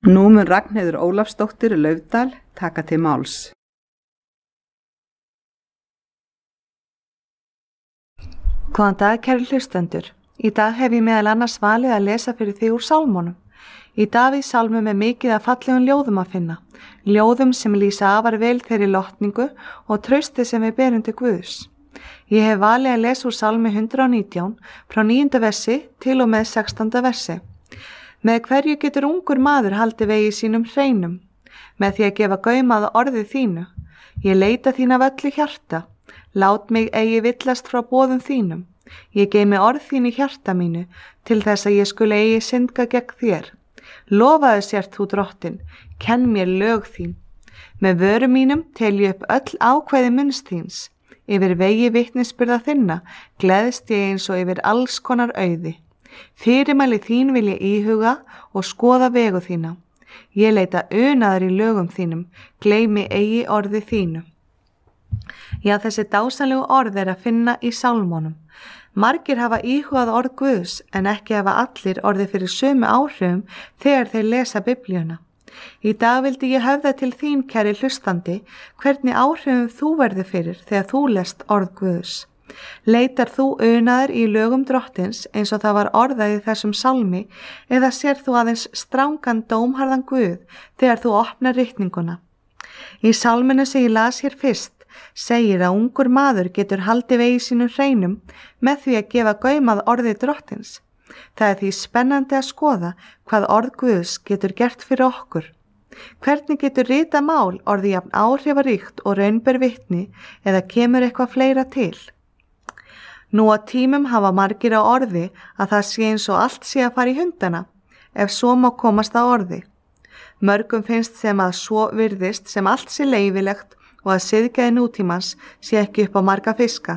Nú mun Ragnheiður Ólafsdóttir Laufdal taka til máls. Góðan dag, kæru hlustendur. Í dag hef ég meðal annars valið að lesa fyrir þig úr sálmunum. Í Davíðs sálmum er mikið af fallegum ljóðum að finna. Ljóðum sem lýsa afar vel þeirri lotningu og trausti sem við berum til Guðs. Ég hef valið að lesa úr sálmi 119 frá 9. versi til og með 16. versi. Með hverju getur ungur maður haldið vegi sínum hreinum? Með því að gefa gaum að orðið þínu. Ég leita þín af öllu hjarta. Lát mig eigi villast frá boðum þínum. Ég geymi orð þín í hjarta mínu til þess að ég skuli eigi syndga gegn þér. Lofaðu sért þú drottin, kenn mér lög þín. Með vörum mínum tel ég upp öll ákvæði munns þíns. Yfir vegi vitnisburða þinna gleðst ég eins og yfir alls konar auði. Fyrirmæli þín vil ég íhuga og skoða vegu þína. Ég leita unaðar í lögum þínum, gleymi eigi orði þínu. Já, þessi dásanlegu orð er að finna í sálmunum. Margir hafa íhugað orð Guðs en ekki hafa allir orðið fyrir sömu áhrifum þegar þeir lesa Biblíuna. Í dag vildi ég höfða til þín, kæri hlustandi, hvernig áhrifum þú verður fyrir þegar þú lest orð Guðs. Leitar þú unaðar í lögum drottins eins og það var orðað í þessum sálmi eða sér þú aðeins strangan dómharðan Guð þegar þú opnar ritninguna? Í sálminu sem ég las hér fyrst segir að ungur maður getur haldið vegi sínum hreinum með því að gefa gaum að orði drottins. Það er því spennandi að skoða hvað orð Guðs getur gert fyrir okkur. Hvernig getur rita mál orðið jafn áhrifaríkt og raunber vitni eða kemur eitthvað fleira til? Nú á tímum hafa margir á orði að það sé eins og allt sé að fara í hundana, ef svo má komast á orði. Mörgum finnst sem að svo virðist sem allt sé leyfilegt og að siðgæði nútímans sé ekki upp á marga fiska.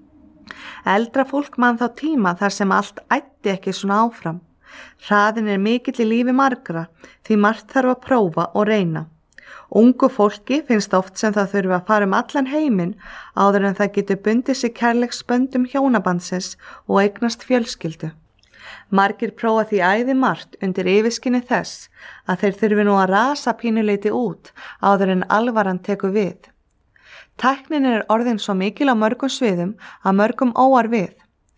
Eldra fólk man þá tíma þar sem allt ætti ekki svona áfram. Hraðin er mikill í lífi margra því margt þarf að prófa og reyna. Ungu fólki finnst oft sem það þurfi að fara allan heiminn áður en það getur bundið sig kærleiksböndum hjónabandsins og eignast fjölskyldu. Margir prófa því æði margt undir yfirskinni þess að þeir þurfi nú að rasa pínuleiti út áður en alvaran tekur við. Tæknin er orðin svo mikil á mörgum sviðum að mörgum óar við.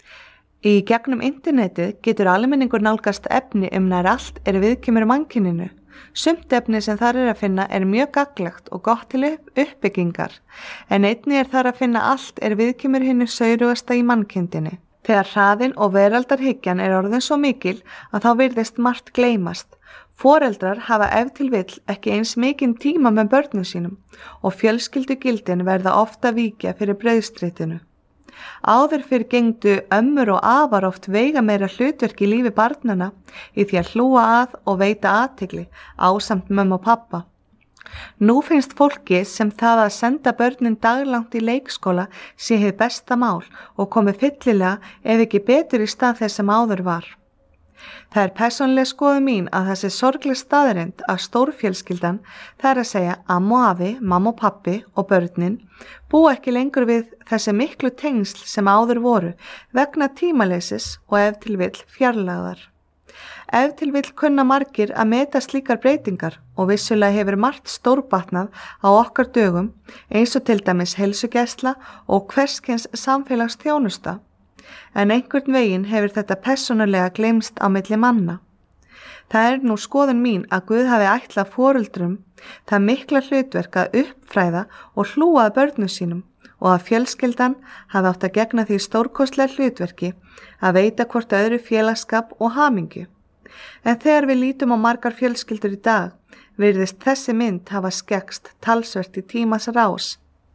Í gegnum internetið getur almenningur nálgast efni nær allt er viðkemur mannkyninu. Sumt efni sem þar er að finna er mjög gagnlegt og gott til uppbyggingar, en einnig er þar að finna allt er viðkemur hinu saurugasta í mannkindinni. Þegar hraðin og veraldarhyggjan er orðin svo mikil að þá virðist margt gleymast. Foreldrar hafa ef til vill ekki eins mikinn tíma með börnum sínum og fjölskyldugildin verða ofta víkja fyrir brauðstritinu. Áður fyrr gengdu ömmur og afar oft veiga meira hlutverk í lífi barnanna í því að hlúa að og veita athygli ásamt mömmu og pappa. Nú finnst fólki sem það að senda börnin daglangt í leikskóla sé hið besta mál og komi fyllilega ef ekki betur í stað þess sem áður var. Það er persónuleg skoðun mín að þessi sorgleg staðreynd að stórfjölskyldan, það er að segja amma og afi, mamma og pappi og börnin, búa ekki lengur við þessi miklu tengsl sem áður voru vegna tímaleysis og ef til vill fjarlægðar. Ef til vill kunna margir að meta slíkar breytingar og vissulega hefur margt stórbatnað á okkar dögum eins og til dæmis heilsugæsla og hverskens samfélagsþjónusta. En einhvern veginn hefur þetta persónulega gleymst á milli manna. Það er nú skoðun mín að Guð hafi ætlað foreldrum það mikla hlutverk að uppfræða og hlúa að börnum sínum og að fjölskyldan hafi átt að gegna því stórkostlega hlutverki að veita hvort öðru félagsskap og hamingju. En þegar við lítum á margar fjölskyldur í dag, virðist þessi mynd hafa skekkst talsvert í tímas rás.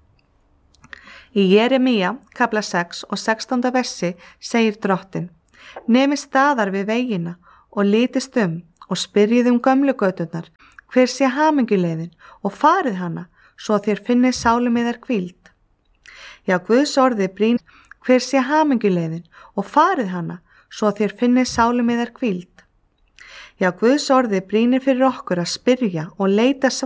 Í Jeremía, kafla 6 og 16. versi segir drottin: Nemi staðar við vegina og litist og spyrjið gömlu göturnar, hver sé hamingjuleiðin og farið hana, svo þér finnið sálum yðar hvíld. Já, Guðs orði brýn, hver sé hamingjuleiðin og farið hana, svo þér finnið sálum yðar hvíld. Já, Guðs orði brýnir fyrir okkur að spyrja og leita